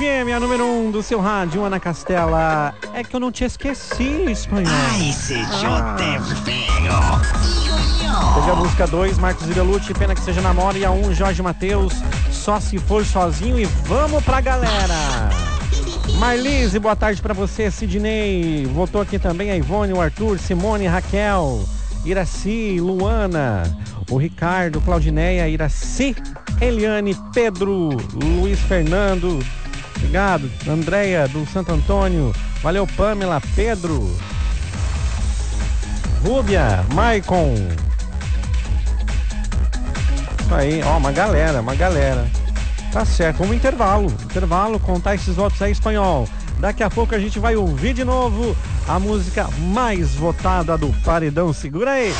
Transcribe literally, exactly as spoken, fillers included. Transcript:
F M, a número um do seu rádio, Ana Castela. É que eu não te esqueci, espanhol. Ai, você Ah. feio. Teve a música dois, Marcos Ibelucci, Pena Que Seja Namora. E a um, Jorge Mateus, Só Se For Sozinho. E vamos pra galera. Marlise, boa tarde pra você. Sidney, votou aqui também a Ivone, o Arthur, Simone, Raquel, Iraci, Luana, o Ricardo, Claudineia, Iraci, Eliane, Pedro, Luiz Fernando, obrigado, Andréia do Santo Antônio, valeu Pamela, Pedro, Rúbia, Maicon. Isso aí, ó, uma galera, uma galera. Tá certo, vamos intervalo, intervalo, contar esses votos aí, espanhol. Daqui a pouco a gente vai ouvir de novo a música mais votada do Paredão. Segura aí.